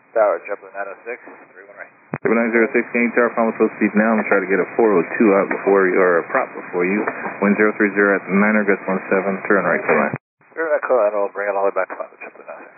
Tower, JetBlue 906, 31 right. 906, Gang Tower, final full speed now. I'm trying to get a 402 out before you, or a prop before you. Wind 030 at 9 August 17, turn right, clear line. Sure, Echo,